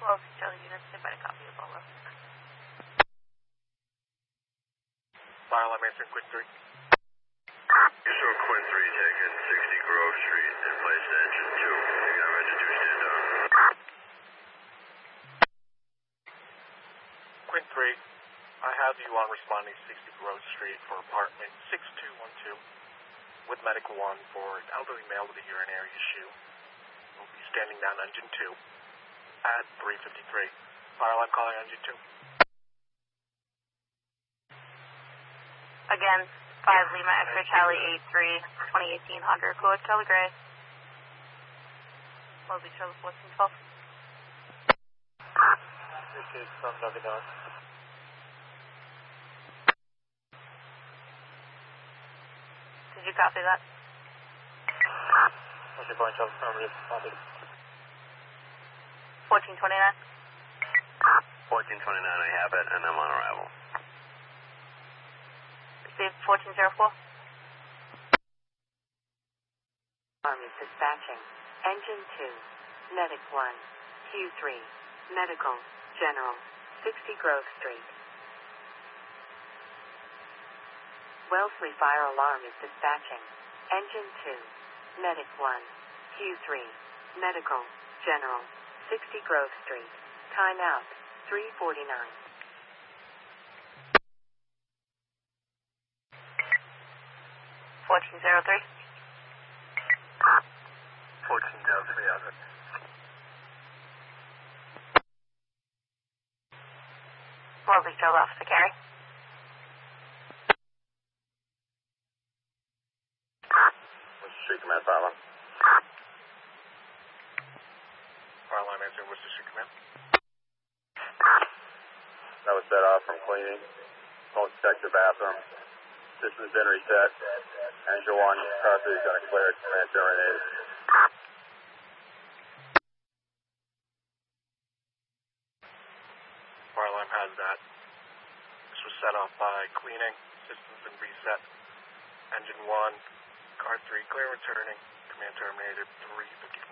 Well, Charlie units, they might copy of all of them. Fire alarm answering Quinn 3. Houston Quinn 3 taken 60 Grove Street in place to engine 2. You got engine 2 stand down. Quinn 3, I have you on responding 60 Grove Street for apartment 6212 with medical 1 for an elderly male with a urinary issue. We'll be standing down engine 2 at 3:53. Fire alarm calling engine 2. Again, 5 Lima X-ray Charlie 83, 2018 Honda Accord, Charlie Gray. Mosby Charlie 1412. This is from Navidad. Did you copy that? Mosby Point Charlie affirmative. Copy. 1429. 1429, I have it, and I'm on arrival. Received 1404. Army dispatching. Engine 2, Medic 1, Q3, Medical, General, 60 Grove Street. Wellesley Fire Alarm is dispatching. Engine 2, Medic 1, Q3, Medical, General, 60 Grove Street. Timeout, 3:49. 1403. 1403, out it. Mosby Charlie Officer Carey. What's the street command, fire alarm? Fire alarm answering Worcester Street Command. That was set off from cleaning. Don't check the bathroom. System's been reset. Engine 1, car 3 is going to clear. Command terminated. Fire alarm has that. This was set off by cleaning. System's been reset. Engine 1, car 3 clear returning. Command terminated 3:54.